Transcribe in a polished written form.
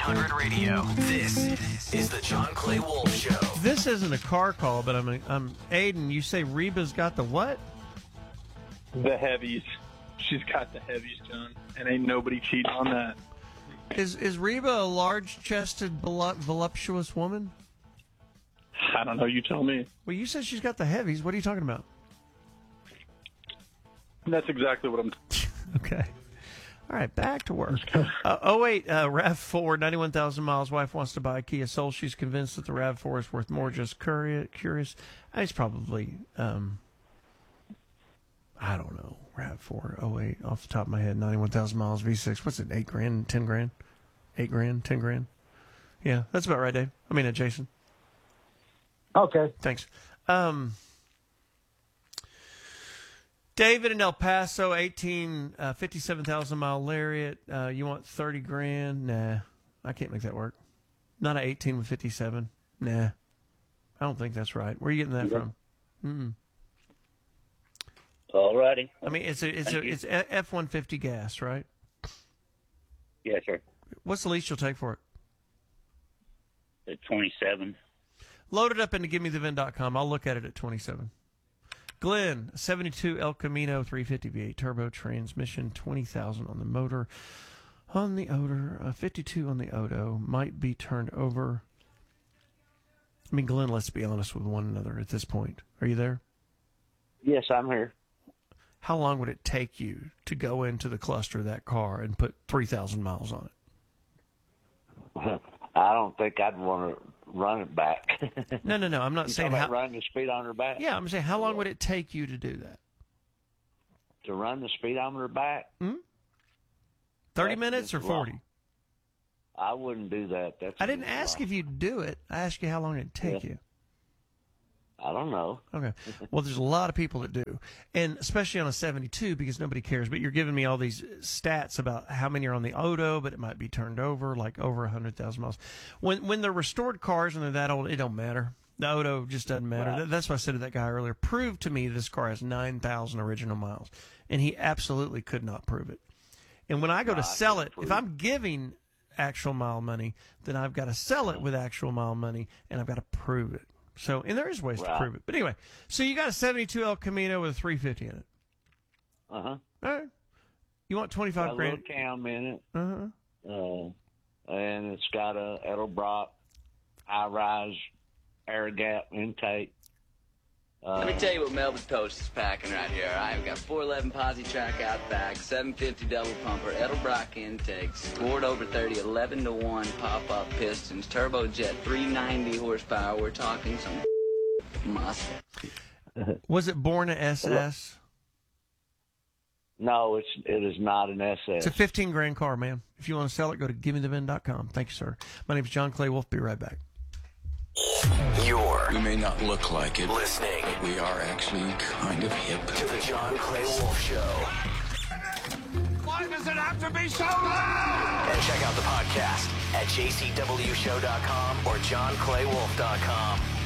1-800 Radio. This is the John Clay Wolf Show. This isn't a car call, but I'm Aiden. You say Reba's got the what? The heavies. She's got the heavies, John, and ain't nobody cheating on that. Is Reba a large-chested, voluptuous woman? I don't know. You tell me. Well, you said she's got the heavies. What are you talking about? That's exactly what I'm. Okay. All right, back to work. 08 RAV4, 91,000 miles. Wife wants to buy a Kia Soul. She's convinced that the RAV4 is worth more. Just curious. It's probably, I don't know, RAV4, 08, off the top of my head, 91,000 miles, V6. What's it, 8 grand, 10 grand? 8 grand, 10 grand? Yeah, that's about right, Dave. I mean, Jason. Okay. Thanks. David in El Paso, 57,000 mile Lariat. You want 30 grand? Nah, I can't make that work. Not an 18 with 57. Nah, I don't think that's right. Where are you getting that from? All righty. I mean, it's F-150 gas, right? Yes, sir. What's the least you'll take for it? At 27. Load it up into GiveMeTheVin.com. I'll look at it at 27. Glenn, 72 El Camino 350 V8 turbo transmission, 20,000 on the motor. On the odor, 52 on the Odo, might be turned over. I mean, Glenn, let's be honest with one another at this point. Are you there? Yes, I'm here. How long would it take you to go into the cluster of that car and put 3,000 miles on it? I don't think I'd want to run it back. No. I'm not saying how. Run the speedometer back? Yeah, I'm saying how long would it take you to do that? To run the speedometer back? 30 minutes or 40? I wouldn't do that. I didn't ask if you'd do it. I asked you how long it'd take you. I don't know. Okay. Well, there's a lot of people that do, and especially on a 72 because nobody cares. But you're giving me all these stats about how many are on the Odo, but it might be turned over, like over 100,000 miles. When they're restored cars and they're that old, it don't matter. The Odo just doesn't matter. Right. That's what I said to that guy earlier. Prove to me this car has 9,000 original miles, and he absolutely could not prove it. And when I go to sell it, if I'm giving actual mile money, then I've got to sell it with actual mile money, and I've got to prove it. So, and there is ways to prove it. But anyway, so you got a 72 El Camino with a 350 in it. Uh-huh. All right. You want 25 grand? A little cam in it. Uh-huh. And it's got a Edelbrock high-rise air gap intake. Let me tell you what Melba's Toast is packing right here. All right, we've got 411 posi track out back, 750 double pumper, Edelbrock intake, scored over 30, 11-1 pop-up pistons, turbojet, 390 horsepower. We're talking some muscle. Was it born a SS? No, it is not an SS. It's a 15 grand car, man. If you want to sell it, go to GiveMeTheVin.com. Thank you, sir. My name is John Clay Wolf. Be right back. We may not look like it, listening, but we are actually kind of hip to the John Clay Wolf Show. Why does it have to be so loud? And check out the podcast at jcwshow.com or johnclaywolf.com.